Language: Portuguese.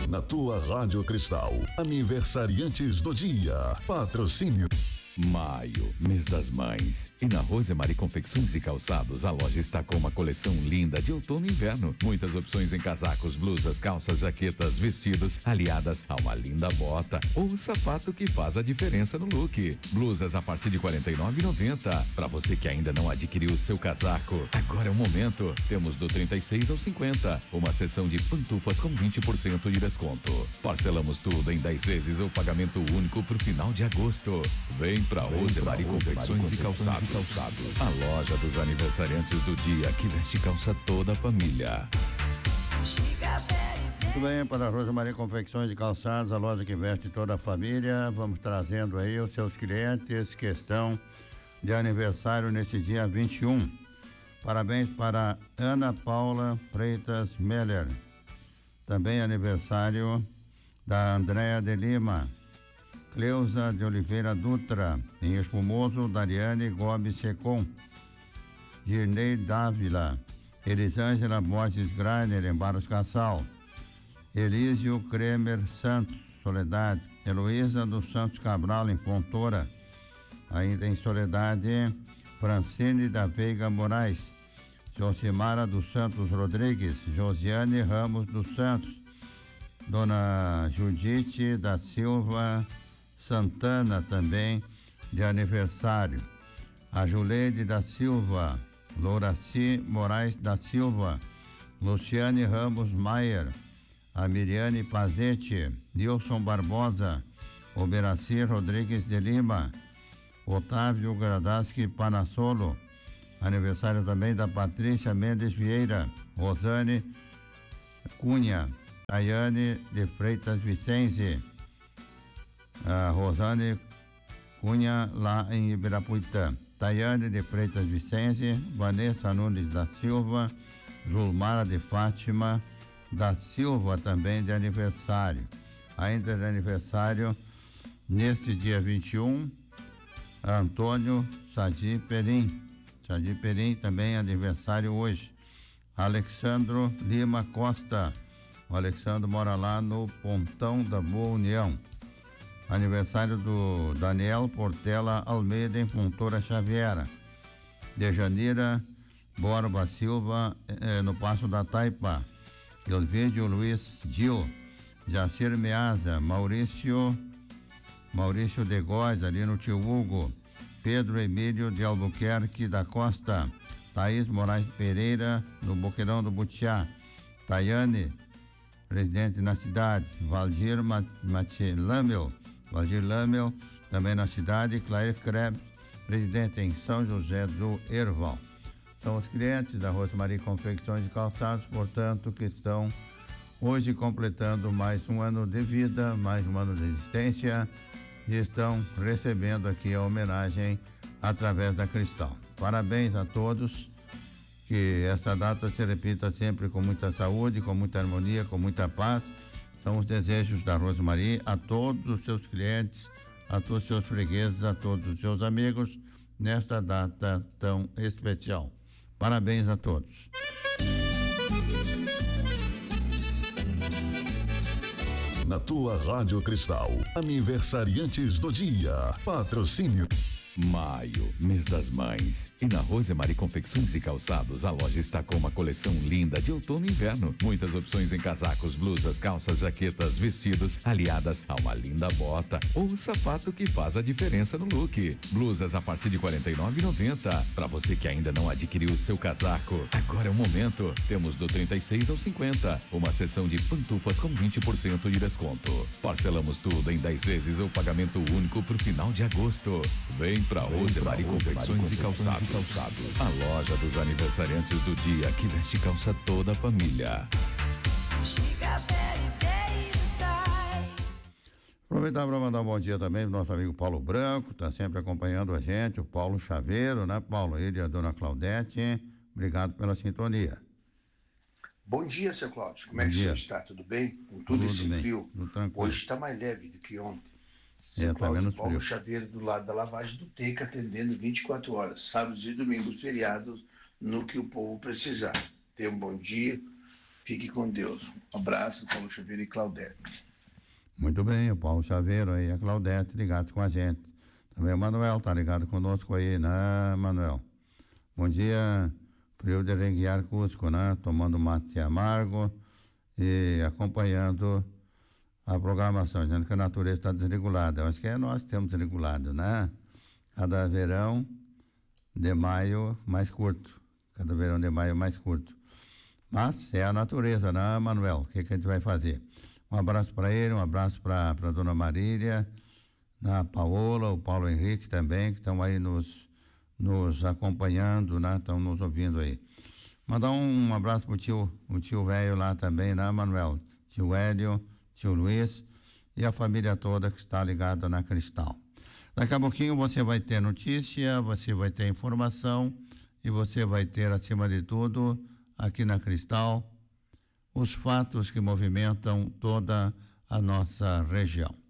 Na tua Rádio Cristal, aniversariantes do dia. Patrocínio. Maio, mês das mães. E na Rosemary Confecções e Calçados, a loja está com uma coleção linda de outono e inverno. Muitas opções em casacos, blusas, calças, jaquetas, vestidos, aliadas a uma linda bota ou o sapato que faz a diferença no look. Blusas a partir de R$ 49,90. Para você que ainda não adquiriu o seu casaco, agora é o momento. Temos do 36 ao 50. Uma seção de pantufas com 20% de desconto. Parcelamos tudo em 10 vezes ou pagamento único pro final de agosto. Vem pra Rosemary Confecções e Calçados. A loja dos aniversariantes do dia que veste calça toda a família. Muito bem, para a Rosemary Confecções e Calçados, a loja que veste toda a família. Vamos trazendo aí os seus clientes que estão de aniversário nesse dia 21. Parabéns para Ana Paula Freitas Meller. Também aniversário da Andréa de Lima. Cleusa de Oliveira Dutra, em Espumoso, Dariane Gomes Secom, Girnei Dávila, Elisângela Borges Greiner, em Barros Cassal, Elísio Kremer Santos, Soledade, Heloísa dos Santos Cabral, em Fontoura, ainda em Soledade, Francine da Veiga Moraes, Josimara dos Santos Rodrigues, Josiane Ramos dos Santos, Dona Judite da Silva Santana, também de aniversário. A Juleide da Silva, Louraci Moraes da Silva, Luciane Ramos Maier, a Miriane Pazete, Nilson Barbosa, Oberaci Rodrigues de Lima, Otávio Gradaski Panassolo, aniversário também da Patrícia Mendes Vieira, Rosane Cunha, Tayane de Freitas Vicente, a Rosane Cunha, lá em Ibirapuitã, Tayane de Freitas Vicente, Vanessa Nunes da Silva, Zulmara de Fátima da Silva, também de aniversário. Ainda de aniversário, neste dia 21, Antônio Sadi Perim. Sadi Perim também aniversário hoje. Alexandro Lima Costa. O Alexandro mora lá no Pontão da Boa União. Aniversário do Daniel Portela Almeida, em Fontoura Xaviera. Dejanira Borba Silva, no Passo da Taipa. Elvídio Luiz Gil. Jacir Meaza. Maurício de Góes, ali no Tio Hugo. Pedro Emílio de Albuquerque da Costa. Thaís Moraes Pereira, no Boqueirão do Butiá. Tayane, presidente na cidade. Valdir Lamel, também na cidade. Claire Krebs, presidente em São José do Herval. São os clientes da Rosemary Confecções e Calçados, portanto, que estão hoje completando mais um ano de vida, mais um ano de existência, e estão recebendo aqui a homenagem através da Cristal. Parabéns a todos, que esta data se repita sempre com muita saúde, com muita harmonia, com muita paz. São os desejos da Rosemary a todos os seus clientes, a todos os seus fregueses, a todos os seus amigos, nesta data tão especial. Parabéns a todos. Na tua Rádio Cristal, aniversariantes do dia. Patrocínio. Maio, mês das mães. E na Rosemary Confecções e Calçados, a loja está com uma coleção linda de outono e inverno. Muitas opções em casacos, blusas, calças, jaquetas, vestidos, aliadas a uma linda bota ou o sapato que faz a diferença no look. Blusas a partir de R$ 49,90. Para você que ainda não adquiriu o seu casaco, agora é o momento. Temos do 36 ao 50. Uma seção de pantufas com 20% de desconto. Parcelamos tudo em 10 vezes ou pagamento único pro final de agosto. Vem pra Rosemary Confecções e Calçados. A loja dos aniversariantes do dia que veste calça toda a família. Aproveitar para mandar um bom dia também pro nosso amigo Paulo Branco, está sempre acompanhando a gente, o Paulo Chaveiro, né, Paulo? Ele e a dona Claudete, obrigado pela sintonia. Bom dia, seu Cláudio. Como é que você está? Tudo bem? Com tudo esse frio? Hoje está mais leve do que ontem. Tá menos Paulo frio. Chaveiro, do lado da lavagem do Teca, atendendo 24 horas, sábados e domingos, feriados, no que o povo precisar. Tenha um bom dia, Fique com Deus. Um abraço, Paulo Xavier e Claudete. Muito bem, o Paulo Chaveiro aí, a Claudete ligado com a gente. Também o Manuel tá ligado conosco aí, né, Manuel? Bom dia, frio de Renguiar Cusco, né? Tomando mate amargo e acompanhando a programação, dizendo que a natureza está desregulada. Eu acho que é nós que temos desregulado, né? Cada verão de maio mais curto. Cada verão de maio mais curto. Mas é a natureza, né, Manuel? O que a gente vai fazer? Um abraço para ele, um abraço para a dona Marília, a Paola, o Paulo Henrique também, que estão aí nos acompanhando, né? Estão nos ouvindo aí. Mandar um abraço pro o tio velho lá também, né, Manuel? Tio Hélio, tio Luiz e a família toda que está ligada na Cristal. Daqui a pouquinho você vai ter notícia, você vai ter informação e você vai ter, acima de tudo, aqui na Cristal, os fatos que movimentam toda a nossa região.